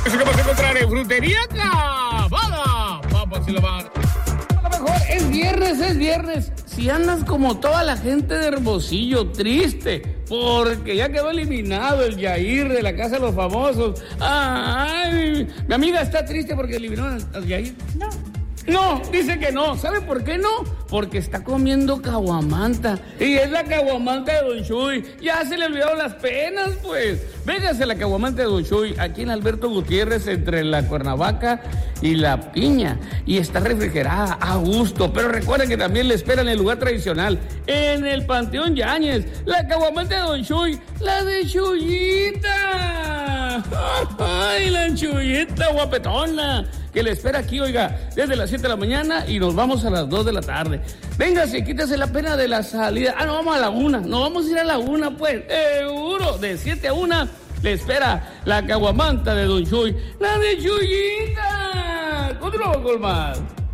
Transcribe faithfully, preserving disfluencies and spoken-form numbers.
Eso que vas a encontrar en Frutería Cavada. Vamos a lavar. A lo mejor es viernes, es viernes. Si andas como toda la gente de Hermosillo, triste, porque ya quedó eliminado el Yair de la Casa de los Famosos. Ay, mi amiga está triste porque eliminaron al Yair. No. No, dice que no. ¿Sabe por qué no? Porque está comiendo caguamanta. Y es la caguamanta de Don Chuy. Ya se le olvidaron las penas, pues. Véngase la caguamanta de Don Chuy, aquí en Alberto Gutiérrez, entre la Cuernavaca y la Piña. Y está refrigerada, a gusto. Pero recuerden que también le esperan en el lugar tradicional, en el Panteón Yáñez. La caguamanta de Don Chuy, la de Chuyita. ¡Ay, la Chuyita guapetona! Que le espera aquí, oiga, desde las siete de la mañana y nos vamos a las dos de la tarde. Véngase, quítese la pena de la salida. Ah, no, vamos a la una. No vamos a ir a la una, pues. Seguro, de siete a una le espera la caguamanta de Don Chuy. ¡La de Chuyita! Continuamos con más.